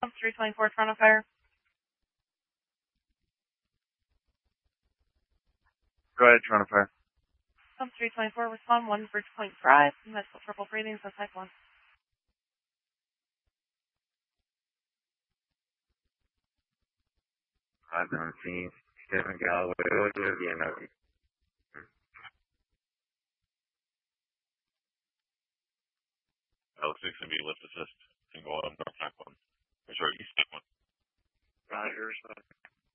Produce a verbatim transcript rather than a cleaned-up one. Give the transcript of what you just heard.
three twenty-four, Toronto Fire. Go ahead, Toronto Fire. three twenty-four, respond one Bridge Point Drive, medical triple breathing, so type one. five nineteen, Stephen Galloway, what do you again? L six and B lift assist. Single on north track one. Or sorry, east track one. Roger,